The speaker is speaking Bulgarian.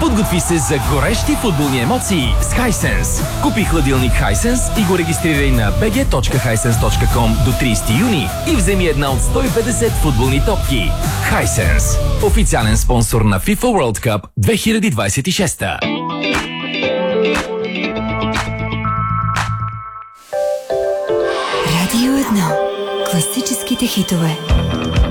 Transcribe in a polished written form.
Подготви се за горещи футболни емоции с Hisense. Купи хладилник Hisense и го регистрирай на bg.hisense.com до 30 юни и вземи една от 150 футболни топки. Hisense. Официален спонсор на FIFA World Cup 2026. Радио 1. Класическите хитове.